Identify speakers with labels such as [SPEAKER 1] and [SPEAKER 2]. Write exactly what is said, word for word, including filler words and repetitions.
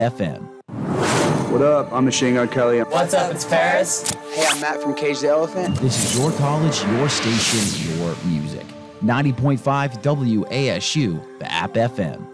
[SPEAKER 1] F M.
[SPEAKER 2] What up? I'm Machine Gun Kelly.
[SPEAKER 3] What's up? It's Paris.
[SPEAKER 4] Hey, I'm Matt from Cage the Elephant.
[SPEAKER 1] This is your college, your station, your music. ninety point five W A S U, the App F M.